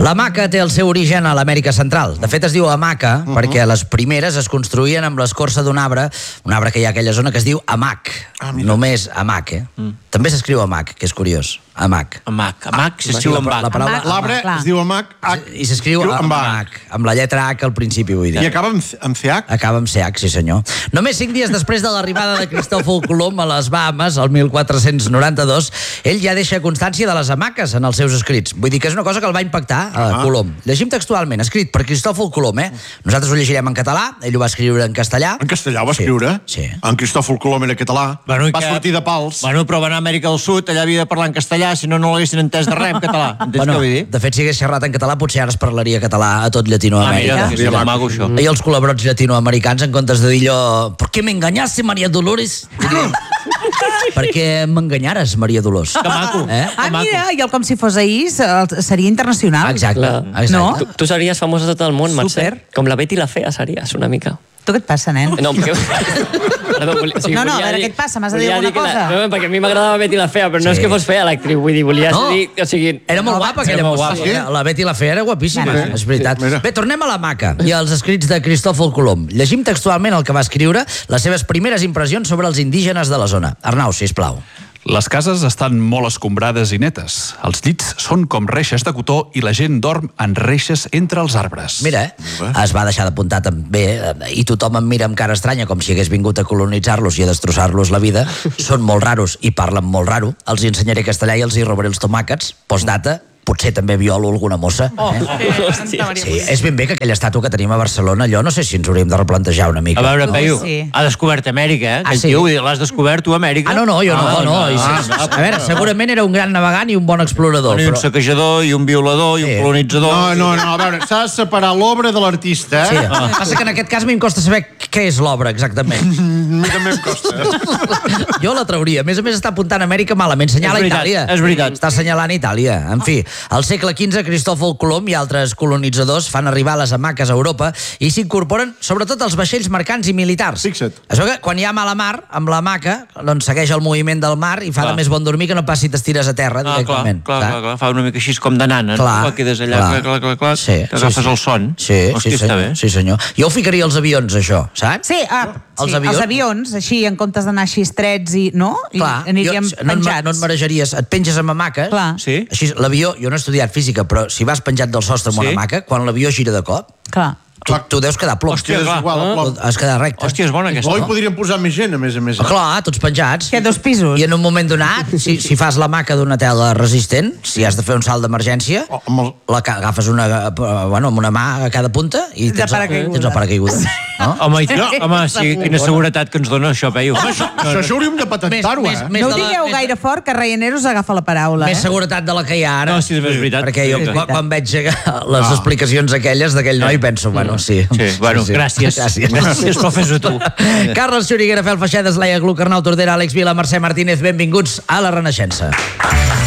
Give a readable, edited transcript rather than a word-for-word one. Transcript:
L'hamaca té el seu origen a l'Amèrica Central. De fet, es diu hamaca perquè les primeres es construïen amb l'escorça d'un arbre que hi ha a aquella zona que es diu hamac. Només hamac, També s'escriu hamac, que és curiós. Hamac. Hamac s'escriu amb H. L'arbre es diu hamac i s'escriu hamac, amb la lletra H al principi, vull dir. I acaba amb CH? Acaba amb CH, sí senyor. Només 5 dies després de l'arribada de Cristòfol Colom a les Bahames, el 1492, ell ja deixa constància de les hamaques en els seus escrits. Vull dir que és una cosa que el va impactar a Colom. Llegim textualment, escrit per Cristòfol Colom, Nosaltres ho llegirem en català, ell ho va escriure en castellà. En castellà ho va escriure? Sí. En Cristòfol Colom era català. Va sortir de Pals. Bueno, però va anar a Amèrica del Sud, allà havia de parlar en castellà, si no l'haguessin entès de res en català. Entens què vull dir? De fet, si hagués xerrat en català, potser ara es parlaria català a tot Llatinoamèrica. Mira, és maco, això. I els culebrots llatinoamericans, en comptes de dir allò ¿por qué me engañaste, María Dolores? Per què m'enganyares, Maria Dolors? Que maco. Mira, i el Com si fos ahir seria internacional. Exacte. No? Tu series famosa a tot el món, Mercè. Super. Com la Betty la Fea series, una mica. Tu què et passa, nen? No, perquè... Perdó, No, a veure, què et passa? M'has de dir alguna cosa? No, perquè a mi m'agradava Betty la Fea, però no és que fos fea l'actriu, vull dir, volia dir... O sigui... Era molt guapa aquella mossa. La Betty la Fea era guapíssima, és veritat. Bé, tornem a l'hamaca i als escrits de Cristòfol Colom. Llegim textualment el que va escriure, les seves primeres impressions sobre els indígenes de la zona. Arnau, sisplau. Les cases estan molt escombrades i netes. Els llits són com reixes de cotó i la gent dorm en reixes entre els arbres. Mira, es va deixar d'apuntar també, i tothom em mira amb cara estranya com si hagués vingut a colonitzar-los i a destrossar-los la vida. Són molt raros i parlen molt raro. Els hi ensenyaré castellà i els hi robaré els tomàquets. Postdata, potser també violo alguna mossa. Sí, és ben bé que aquella estàtua que tenim a Barcelona, allò no sé si ens hauríem de replantejar una mica. A veure, Peyu, ha descobert Amèrica, Aquell tio, l'has descobert tu, Amèrica? No, jo no. A veure, segurament era un gran navegant i un bon explorador. I un saquejador, i un violador, i un colonitzador... No, a veure, s'ha de separar l'obra de l'artista, Sí, passa que en aquest cas a mi em costa saber què és l'obra, exactament. A mi també em costa. Jo la trauria. A més està apuntant Amèrica malament. Senyala Itàlia. És veritat. Està assenyalant Itàlia. En fi, al segle XV, Cristòfol Colom i altres colonitzadors fan arribar les hamaques a Europa i s'incorporen sobretot als vaixells mercants i militars. Fixa't. Això que quan hi ha mala mar, amb l'hamaca, doncs segueix el moviment del mar i fa de més bon dormir que no pas si t'estires a terra directament. Clar. Fa una mica així com de nana. Quedes allà, clar, t'agafes el son. Sí, senyor. Jo ho ficaria als avions, això, saps? Sí, els avions, així, en comptes d'anar així estrets i... No? Clar, aniríem penjats. no et marejaries, et penges amb hamaques. Clar. Així, l'avió, jo no he estudiat física, però si vas penjat del sostre amb una hamaca, quan l'avió gira de cop, Clar. tu deus quedar plom. Hòstia, clar. Has quedat recte. Hòstia, és bona aquesta. Hi podríem posar més gent, a més. Clar, tots penjats. Què, 2 pisos? I en un moment donat, si fas l'hamaca d'una tela resistent, si has de fer un salt d'emergència, agafes amb una mà a cada punta i tens el paracaiguda. Home, quina seguretat que ens dona això, Peyu. Això hauríem de patentar-ho, No ho digueu gaire fort, que Ryanair us agafa la paraula. Més seguretat de la que hi ha ara. No, sí, és veritat. Perquè jo, quan veig les explicacions aquelles d'aquell noi, penso, sí. Gràcies. Gràcies, però fes-ho tu. Carles Xuriguera, Fel Feixedes, Laia Gluck, Arnau Tordera, Àlex Vila, Mercè Martínez, benvinguts a La Renaixença.